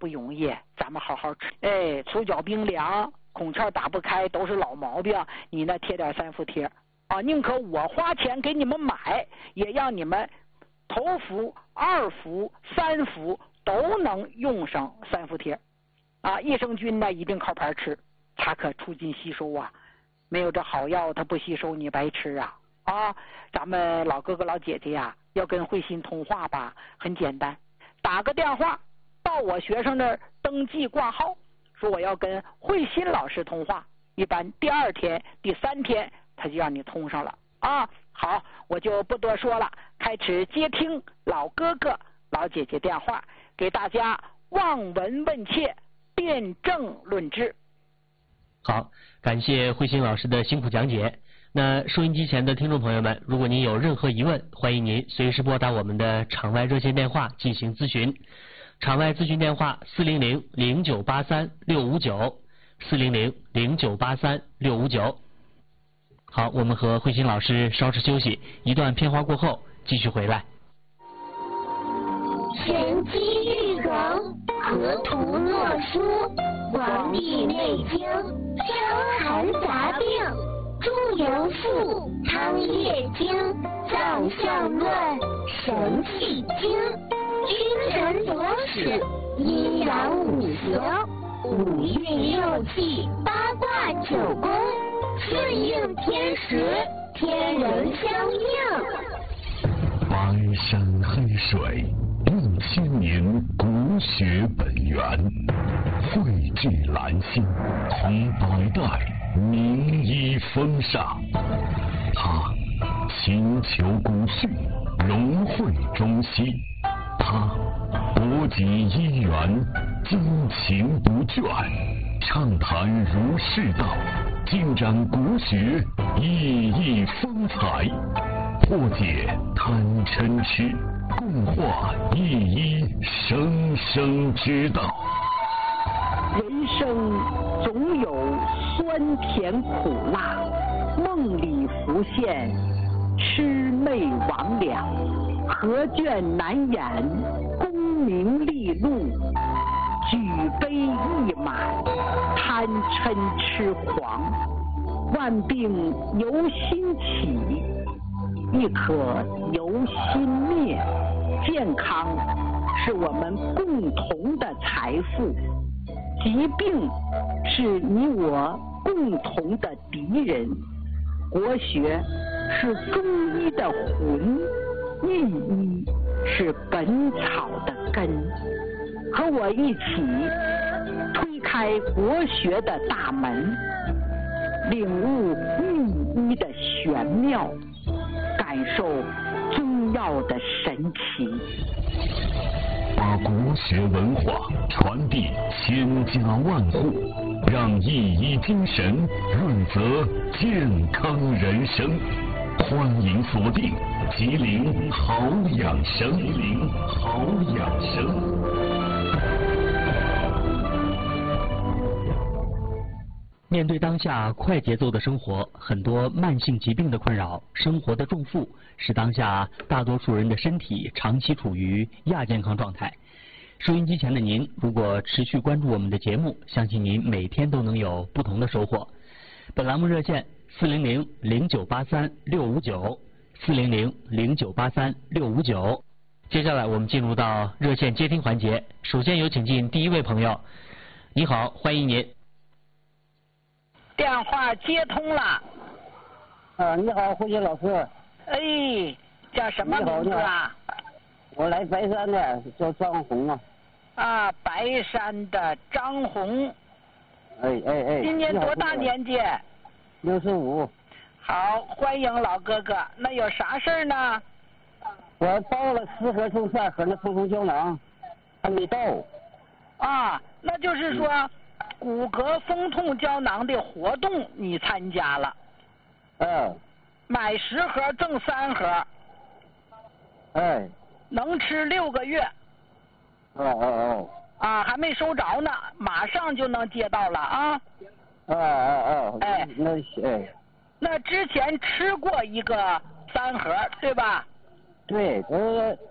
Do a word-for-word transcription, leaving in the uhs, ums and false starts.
不容易，咱们好好吃。哎，手脚冰凉，孔窍打不开，都是老毛病，你呢贴点三伏贴啊，宁可我花钱给你们买，也让你们头伏、二伏、三伏都能用上三伏贴啊。益生菌呢一定靠牌吃，它可促进吸收啊，没有这好药它不吸收你白吃啊啊！咱们老哥哥老姐姐呀、啊，要跟慧心通话吧，很简单，打个电话到我学生那儿登记挂号，说我要跟慧心老师通话，一般第二天、第三天他就让你通上了啊。好，我就不多说了，开始接听老哥哥老姐姐电话，给大家望闻问切，辩证论治。 好，感谢慧心老师的辛苦讲解。那收音机前的听众朋友们，如果您有任何疑问，欢迎您随时拨打我们的场外热线电话进行咨询。场外咨询电话四零零零九八三六五九，四零零零九八三六五九。好，我们和慧心老师稍事休息，一段片花过后继续回来。 玄机玉梗，河图洛书，黄帝内经，伤寒杂病，诸由赋，汤液经，脏象论，神气经，君臣佐使，阴阳五行，五运六气，八卦九宫，顺应天时，天人相应。 白山黑水，六千年国学本源，汇聚兰心，同百代名医风尚。他勤求古训，融汇中西。他博集医源，精勤不倦，畅谈儒释道，尽展国学熠熠风采，破解贪嗔痴，共话一一生生之道。 人生总有酸甜苦辣，梦里浮现魑魅魍魉，何卷难掩功名利禄，举杯一满贪嗔痴狂，万病由心起，亦可由心灭。健康是我们共同的财富，疾病是你我共同的敌人。国学是中医的魂，御医是本草的根。和我一起推开国学的大门，领悟御医的玄妙，感受中药的神奇， 把国学文化传递千家万户，让一医精神润泽健康人生。欢迎锁定吉林好养生，吉林好养生。 面对当下快节奏的生活，很多慢性疾病的困扰，生活的重负，使当下大多数人的身体长期处于亚健康状态。收音机前的您，如果持续关注我们的节目，相信您每天都能有不同的收获。本栏目热线四零零零九八三六五九，四零零零九八三六五九。接下来我们进入到热线接听环节，首先有请进第一位朋友。你好，欢迎您。 电话接通了。 啊，你好，慧心老师。 哎，叫什么名字啊？ 我来白山的，叫张红啊。 啊，白山的张红。 哎哎哎。 今年多大年纪？ 六十五。 好，欢迎老哥哥。那有啥事儿呢？ 我到了四盒冲三盒的通风胶囊，还没到。 啊，那就是说。嗯，骨骼风痛胶囊的活动你参加了， 嗯， 买十盒赠三盒， 哎， 能吃六个月， 哦哦哦， 啊，还没收着呢，马上就能接到了啊， 啊啊啊， 哎， 那哎， 那之前吃过一个三盒对吧？ 对，呃，